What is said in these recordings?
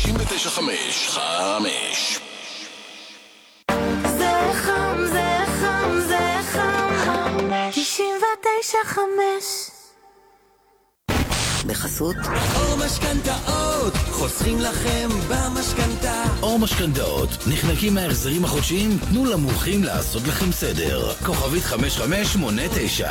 99.5 זה חם, זה חם, זה חם 99.5 בחסות אור משכנתאות, חוסכים לכם במשכנתה. אור משכנתאות, נחנקים מההחזרים החודשיים, תנו למומחים לעשות לכם סדר. כוכבית 5589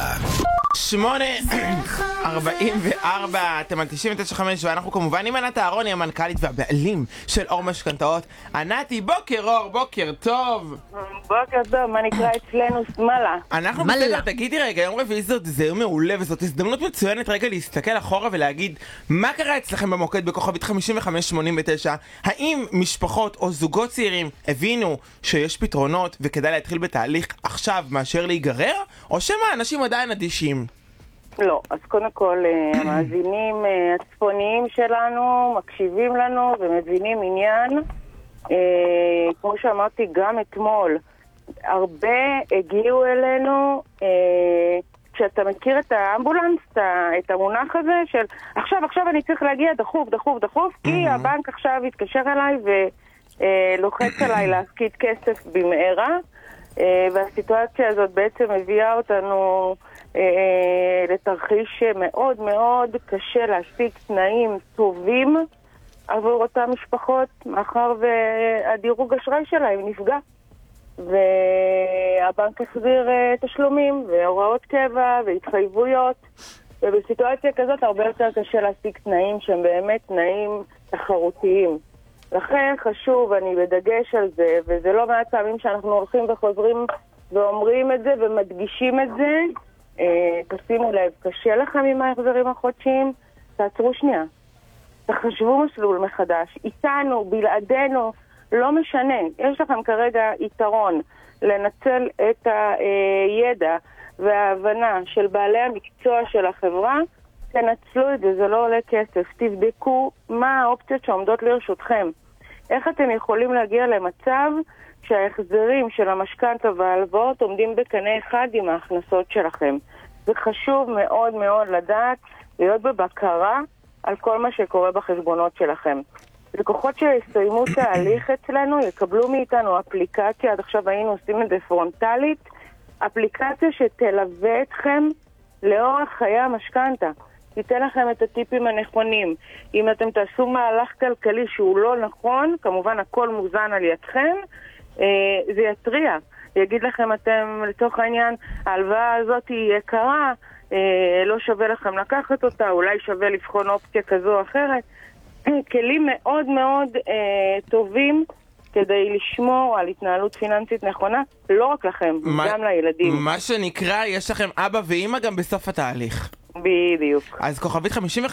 8:44, אתם על 99.5 ואנחנו כמובן עם ענת אהרוני, המנכ"לית והבעלים של אור משכנתאות. ענתי, בוקר אור, בוקר טוב. בוקר טוב, מה נקרא אצלנו שמאלה? אנחנו בסדר, תגידי רגע, יום רביעי זה יום מעולה וזאת הזדמנות מצוינת רגע להסתכל אחורה ולהגיד מה קרה אצלכם במוקד בכוכבית 5589. האם משפחות או זוגות צעירים הבינו שיש פתרונות וכדאי להתחיל בתהליך עכשיו מאשר להיגרר, או שמה אנשים עדיין אדישים? לא, אז קודם כל המאזינים הצפוניים שלנו מקשיבים לנו ומבינים עניין. כמו שאמרתי גם אתמול, הרבה הגיעו אלינו, כשאתה מכיר את האמבולנס, את המונח הזה של עכשיו אני צריך להגיע דחוף, כי הבנק עכשיו יתקשר אליי ולוחץ עליי להפקיד כסף במהרה, והסיטואציה הזאת בעצם הביאה אותנו לתרחיש מאוד מאוד קשה להשיג תנאים טובים עבור אותם משפחות, מאחר והדירוג אשראי שלהם נפגע והבנק החזיר תשלומים והוראות קבע והתחייבויות, ובסיטואציה כזאת הרבה יותר קשה להשיג תנאים שהם באמת תנאים תחרותיים. לכן חשוב, אני בדגש על זה, וזה לא מעט פעמים שאנחנו הולכים וחוזרים ואומרים את זה ומדגישים את זה. תשימו לב, קשה לכם עם ההחזרים החודשיים, תעצרו שנייה, תחשבו מסלול מחדש, איתנו, בלעדינו, לא משנה, יש לכם כרגע יתרון לנצל את הידע וההבנה של בעלי המקצוע של החברה, תנצלו את זה, זה לא עולה כסף, תבדקו מה האופציות שעומדות לרשותכם, איך אתם יכולים להגיע למצב שההחזרים של המשכנתא וההלוואות עומדים בקנה אחד עם ההכנסות שלכם. זה חשוב מאוד מאוד לדעת, להיות בבקרה על כל מה שקורה בחשבונות שלכם. לקוחות שיסיימו תהליך אצלנו יקבלו מאיתנו אפליקציה, עד עכשיו היינו עושים את זה פרונטלית, אפליקציה שתלווה אתכם לאורך חיי המשכנתא. תיתן לכם את הטיפים הנכונים. אם אתם תעשו מהלך כלכלי שהוא לא נכון, כמובן הכל מוזן על ידכם, זה יטריע. יגיד לכם אתם, לתוך העניין, ההלוואה הזאת היא יקרה, לא שווה לכם לקחת אותה, אולי שווה לבחון אופציה כזו או אחרת. כלים מאוד מאוד טובים כדי לשמור על התנהלות פיננסית נכונה, לא רק לכם, גם לילדים. מה שנקרא, יש לכם אבא ואמא גם בסוף התהליך. בדיוק. אז כוכבית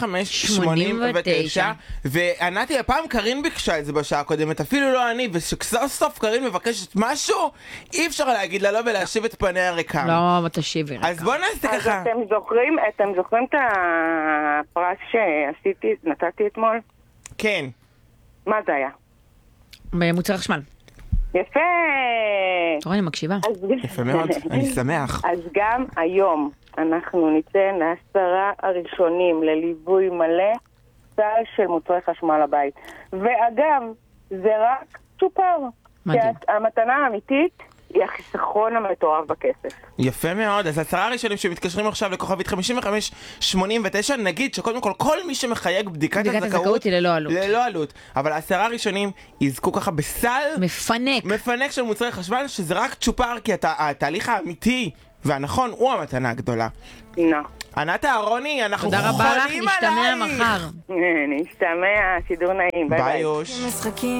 5589, וענתי, הפעם קרין ביקשה את זה בשעה הקודמת, אפילו לא אני, וכשסוף קרין מבקשת משהו, אי אפשר להגיד לה לא ולהשיב את פניה ריקם. לא, תשיבי ריקם. אז בואו נעשה ככה. אז אתם זוכרים את הפרס נתתי אתמול? כן. מה זה היה? במוצר חשמל. יפה! אני מקשיבה. יפה מאוד, אני שמח. אז גם היום אנחנו ניתן 10 הראשונים לליווי מלא סל של מוצרי חשמל הבית. ואגב, זה רק צ'ופר. מדהים. המתנה האמיתית היא החיסכון המטורף בכסף. יפה מאוד, אז 10 הראשונים שמתקשרים עכשיו לכוכבית 5589, נגיד שקודם כל מי שמחייג בדיקת הזכאות היא ללא עלות. ללא עלות, אבל 10 הראשונים יזכו ככה בסל מפנק של מוצרי חשמל, שזה רק צ'ופר, כי התהליך האמיתי והנכון הוא המתנה הגדולה. ענת אהרוני, אנחנו תודה רבה לך, חולים נשתמע עלייך. מחר. נשתמע, שידור נעים, ביי ביי. ביי יוש.